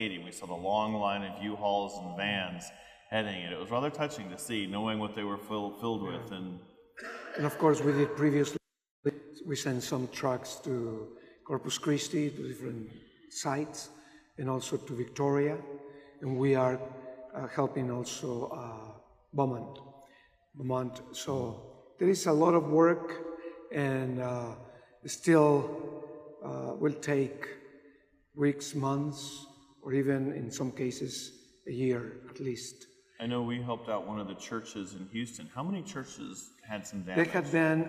We saw the long line of U-Hauls and vans heading, and it was rather touching to see, knowing what they were filled with. And of course, we did previously, we sent some trucks to Corpus Christi, to different sites, and also to Victoria. And we are helping also Beaumont. So there is a lot of work, and still will take weeks, months, or even in some cases a year at least. I know we helped out one of the churches in Houston. How many churches had some damage? There had been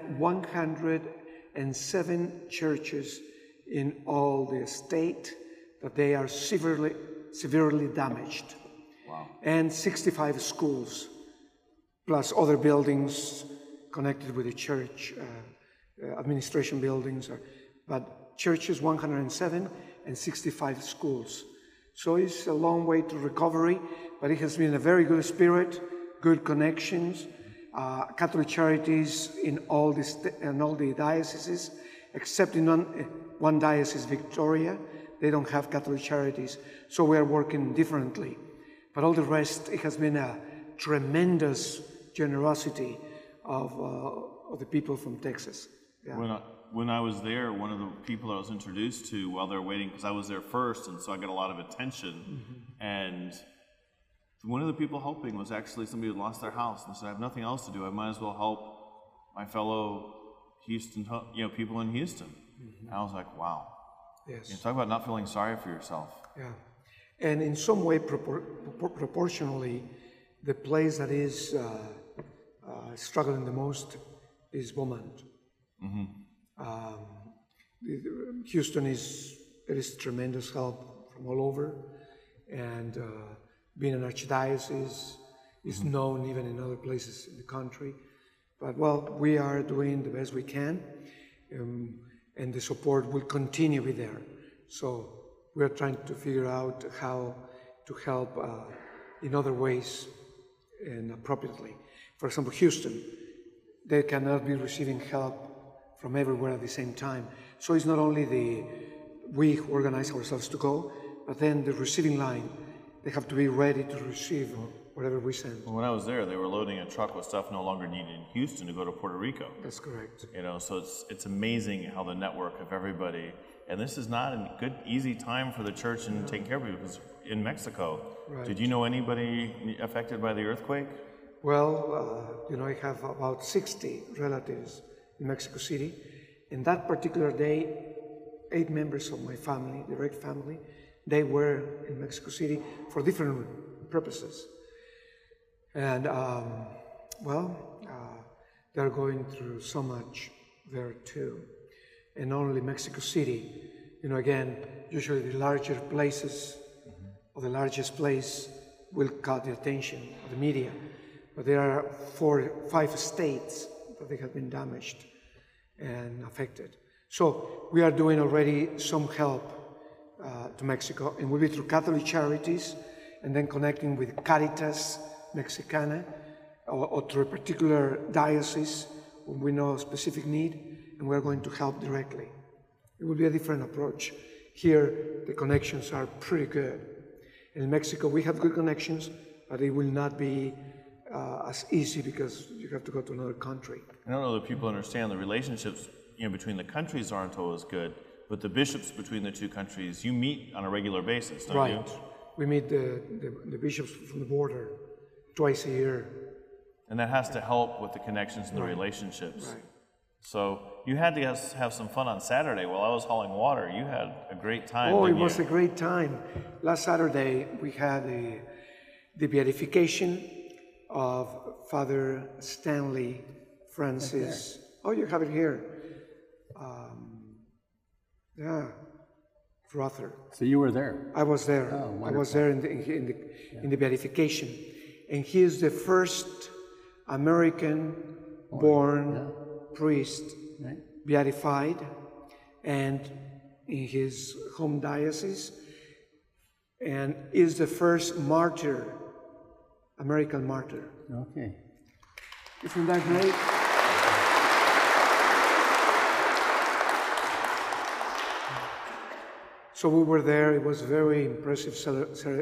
107 churches in all the state that they are severely damaged. Wow. And 65 schools, plus other buildings connected with the church, administration buildings. But churches 107 and 65 schools. So it's a long way to recovery, but it has been a very good spirit, good connections, Catholic Charities in all the dioceses, except in one diocese, Victoria. They don't have Catholic Charities, so we are working differently. But all the rest, it has been a tremendous generosity of the people from Texas. Yeah. When I was there, one of the people I was introduced to while they were waiting, because I was there first, and so I got a lot of attention, and one of the people helping was actually somebody who lost their house, and said, I have nothing else to do, I might as well help my fellow Houston, people in Houston. And I was like, wow. Yes. Talk about not feeling sorry for yourself. Yeah. And in some way, proportionally, the place that is struggling the most is Beaumont. Houston there is tremendous help from all over, and being an archdiocese is known even in other places in the country. But well, we are doing the best we can, and the support will continue to be there. So we are trying to figure out how to help in other ways and appropriately. For example, Houston, they cannot be receiving help from everywhere at the same time. So it's not only we organize ourselves to go, but then the receiving line, they have to be ready to receive whatever we send. When I was there, they were loading a truck with stuff no longer needed in Houston to go to Puerto Rico. That's correct. So it's amazing how the network of everybody, and this is not a good, easy time for the church in taking care of people, because in Mexico, did you know anybody affected by the earthquake? Well, I have about 60 relatives in Mexico City. In that particular day, 8 members of my family, direct family, they were in Mexico City for different purposes. And, they're going through so much there too. And not only Mexico City, again, usually the larger places or the largest place will caught the attention of the media. But there are 4 or 5 states that they have been damaged and affected. So we are doing already some help to Mexico, and we'll be through Catholic Charities, and then connecting with Caritas Mexicana, or through a particular diocese when we know a specific need, and we're going to help directly. It will be a different approach. Here, the connections are pretty good. In Mexico, we have good connections, but it will not be as easy because you have to go to another country. I don't know that people understand the relationships between the countries aren't always good, but the bishops between the 2 countries, you meet on a regular basis, don't you? Right. We meet the bishops from the border twice a year. And that has to help with the connections and the relationships. Right. So you had to have some fun on Saturday while I was hauling water. You had a great time. Oh, it was a great time. Last Saturday, we had the beatification of Father Stanley Francis. Oh, you have it here. Rother. So you were there? I was there. Oh, wonderful. I was there in the beatification. And he is the first American-born priest beatified, and in his home diocese, and is the first martyr, American martyr. Okay. Isn't that great? So we were there. It was very impressive